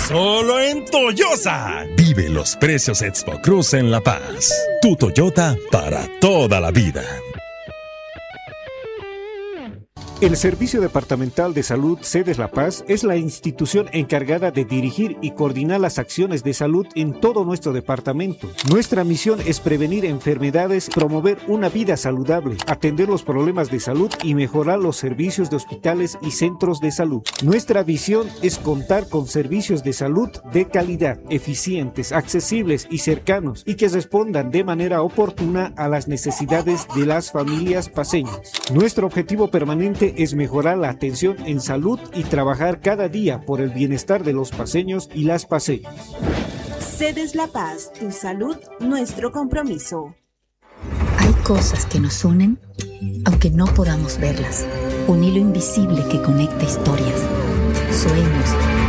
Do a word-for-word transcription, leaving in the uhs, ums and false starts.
Solo en Toyosa. Vive los precios Expo Cruz en La Paz. Tu Toyota para toda la vida. El Servicio Departamental de Salud Sedes La Paz es la institución encargada de dirigir y coordinar las acciones de salud en todo nuestro departamento. Nuestra misión es prevenir enfermedades, promover una vida saludable, atender los problemas de salud y mejorar los servicios de hospitales y centros de salud. Nuestra visión es contar con servicios de salud de calidad, eficientes, accesibles y cercanos, y que respondan de manera oportuna a las necesidades de las familias paceñas. Nuestro objetivo permanente es mejorar la atención en salud y trabajar cada día por el bienestar de los paceños y las paceñas. Sedes La Paz, tu salud, nuestro compromiso. Hay cosas que nos unen, aunque no podamos verlas. Un hilo invisible que conecta historias, sueños,